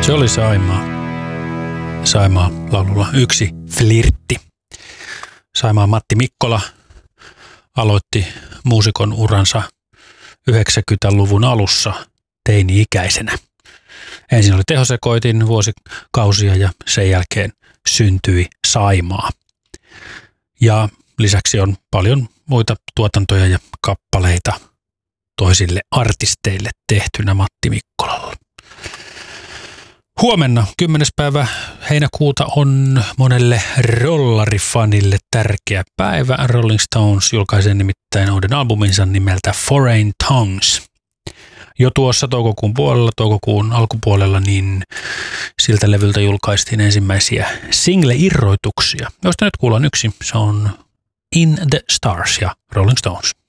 Se oli Saimaa. Saimaa laululla Yksi flirtti. Saimaa Matti Mikkola aloitti muusikon uransa 90-luvun alussa teini-ikäisenä. Ensin oli tehosekoitin vuosikausia ja sen jälkeen syntyi Saimaa. Ja lisäksi on paljon muita tuotantoja ja kappaleita toisille artisteille tehtynä Matti Mikkolalla. Huomenna 10. päivä heinäkuuta on monelle rollarifanille tärkeä päivä. Rolling Stones julkaisee nimittäin uuden albuminsa nimeltä Foreign Tongues. Jo tuossa toukokuun alkupuolella, niin siltä levyltä julkaistiin ensimmäisiä single-irroituksia, joista nyt kuullaan yksi. Se on In the Stars ja Rolling Stones.